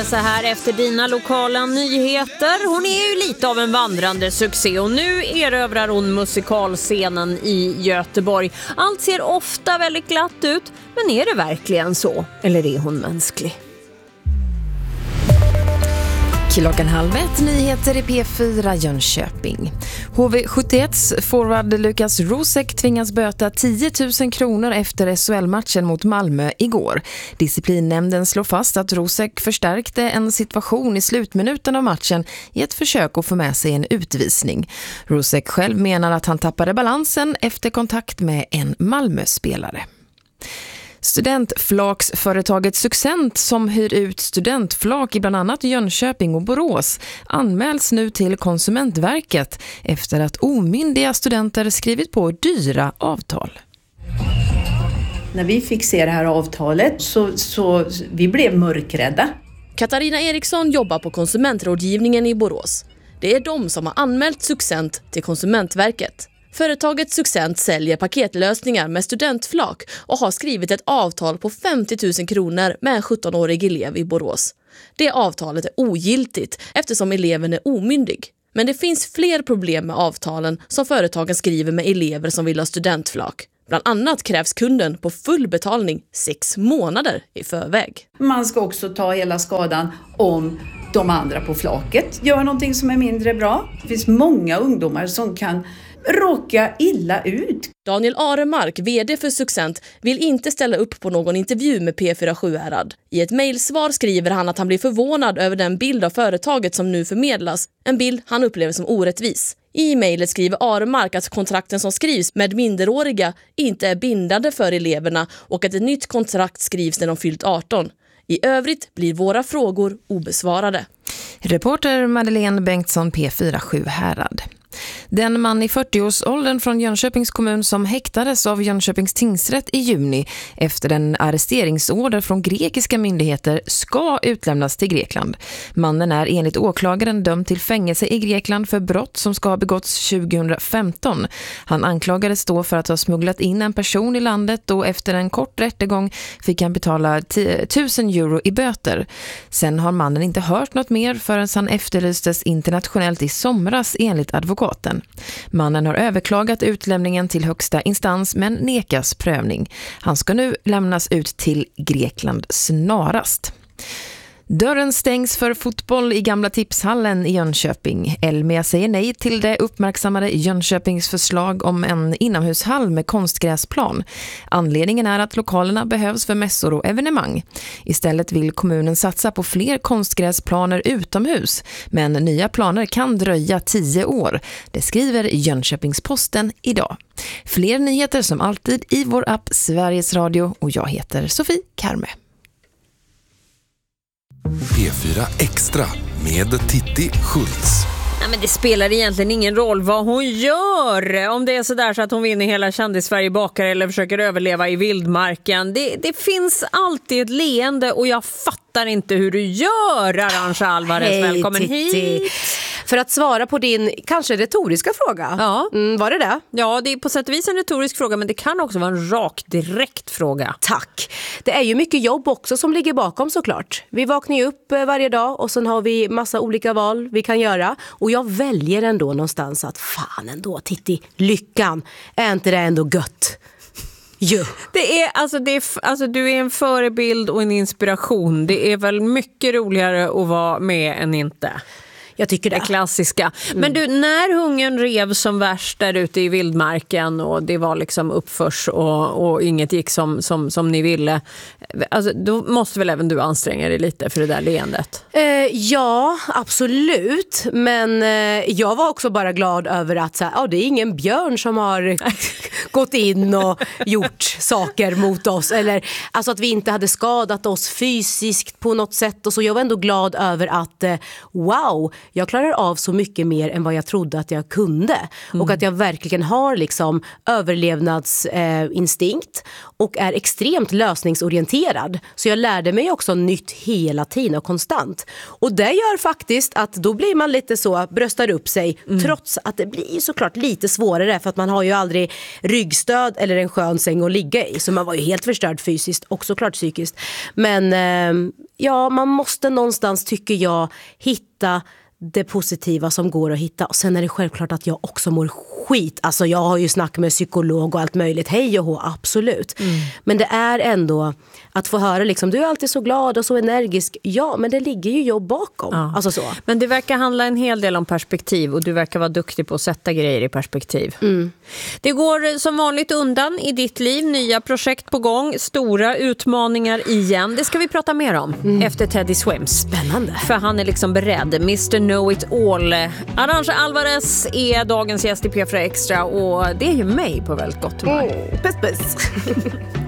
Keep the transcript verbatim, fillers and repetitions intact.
vidare så här efter dina lokala nyheter. Hon är ju lite av en vandrande succé och nu erövrar hon musikalscenen i Göteborg. Allt ser ofta väldigt glatt ut, men är det verkligen så? Eller är hon mänsklig? Klockan halv ett, nyheter i P fyra Jönköping. H V sjuttioett forward Lukas Rosek tvingas böta tio tusen kronor efter S H L-matchen mot Malmö igår. Disciplinnämnden slår fast att Rosek förstärkte en situation i slutminuten av matchen i ett försök att få med sig en utvisning. Rosek själv menar att han tappade balansen efter kontakt med en Malmö-spelare. Studentflaksföretaget Succent som hyr ut studentflak i bland annat Jönköping och Borås anmäls nu till Konsumentverket efter att omyndiga studenter skrivit på dyra avtal. När vi fick se det här avtalet så, så vi blev mörkrädda. Katarina Eriksson jobbar på konsumentrådgivningen i Borås. Det är de som har anmält Succent till Konsumentverket. Företaget Succent säljer paketlösningar med studentflak och har skrivit ett avtal på femtio tusen kronor med en sjuttonårig elev i Borås. Det avtalet är ogiltigt eftersom eleven är omyndig. Men det finns fler problem med avtalen som företagen skriver med elever som vill ha studentflak. Bland annat krävs kunden på full betalning sex månader i förväg. Man ska också ta hela skadan om de andra på flaket gör någonting som är mindre bra. Det finns många ungdomar som kan råka illa ut. Daniel Aremark, vd för Succent, vill inte ställa upp på någon intervju med P fyra Sjuhärad. I ett mejlsvar skriver han att han blir förvånad över den bild av företaget som nu förmedlas. En bild han upplever som orättvis. I mejlet skriver Aremark att kontrakten som skrivs med minderåriga inte är bindande för eleverna och att ett nytt kontrakt skrivs när de fyllt arton. I övrigt blir våra frågor obesvarade. Reporter Madeleine Bengtsson, P fyra Sjuhärad. Den man i fyrtioårsåldern från Jönköpings kommun som häktades av Jönköpings tingsrätt i juni efter en arresteringsorder från grekiska myndigheter ska utlämnas till Grekland. Mannen är enligt åklagaren dömd till fängelse i Grekland för brott som ska ha begåtts tjugohundrafemton. Han anklagades då för att ha smugglat in en person i landet och efter en kort rättegång fick han betala tusen euro i böter. Sen har mannen inte hört något mer förrän han efterlystes internationellt i somras enligt advokat. Mannen har överklagat utlämningen till högsta instans men nekas prövning. Han ska nu lämnas ut till Grekland snarast. Dörren stängs för fotboll i gamla tipshallen i Jönköping. Elmia säger nej till det uppmärksammade Jönköpings förslag om en inomhushall med konstgräsplan. Anledningen är att lokalerna behövs för mässor och evenemang. Istället vill kommunen satsa på fler konstgräsplaner utomhus. Men nya planer kan dröja tio år. Det skriver Jönköpingsposten idag. Fler nyheter som alltid i vår app Sveriges Radio och jag heter Sofie Karme. P fyra Extra med Titti Schultz. Nej, men det spelar egentligen ingen roll vad hon gör. Om det är så där så att hon vinner hela Kändis-Sverige bakar eller försöker överleva i vildmarken. Det, det finns alltid ett leende och jag fattar inte hur du gör, Arantxa Alvarez. Hej, välkommen Titti. hit. För att svara på din kanske retoriska fråga. Ja. Mm, var det det? Ja, det är på sätt och vis en retorisk fråga, men det kan också vara en rak, direkt fråga. Tack. Det är ju mycket jobb också som ligger bakom såklart. Vi vaknar ju upp varje dag och sen har vi massa olika val vi kan göra. Och jag väljer ändå någonstans att fan ändå, Titti, lyckan, är inte det ändå gött? Jo. Det är, alltså, det är, alltså, du är en förebild och en inspiration. Det är väl mycket roligare att vara med än inte. Jag tycker det. Det klassiska. Mm. Men du, när hungern rev som värst där ute i vildmarken och det var liksom uppförs och, och inget gick som, som, som ni ville, alltså, då måste väl även du anstränga dig lite för det där leendet? Eh, ja, absolut. Men eh, jag var också bara glad över att så här, oh, det är ingen björn som har gått in och gjort saker mot oss. Eller alltså att vi inte hade skadat oss fysiskt på något sätt. Och så jag var ändå glad över att eh, wow, jag klarar av så mycket mer än vad jag trodde att jag kunde. Mm. Och att jag verkligen har liksom överlevnadsinstinkt eh, och är extremt lösningsorienterad. Så jag lärde mig också nytt hela tiden och konstant. Och det gör faktiskt att då blir man lite så, bröstar upp sig. Mm. Trots att det blir såklart lite svårare för att man har ju aldrig ryggstöd eller en skön säng att ligga i. Så man var ju helt förstörd fysiskt och såklart psykiskt. Men eh, ja, man måste någonstans, tycker jag, hitta det positiva som går att hitta. Och sen är det självklart att jag också mår skit. Alltså jag har ju snack med psykolog och allt möjligt. Hej och hå, absolut. Mm. Men det är ändå att få höra liksom, du är alltid så glad och så energisk. Ja, men det ligger ju jobb bakom. Ja. Alltså så. Men det verkar handla en hel del om perspektiv och du verkar vara duktig på att sätta grejer i perspektiv. Mm. Det går som vanligt undan i ditt liv. Nya projekt på gång. Stora utmaningar igen. Det ska vi prata mer om mm. efter Teddy Swims. Spännande. För han är liksom beredd. mister Know It All. Arantxa Alvarez är dagens gäst i P fyra Extra och det är ju mig på väldigt gott humör. Oh, puss puss.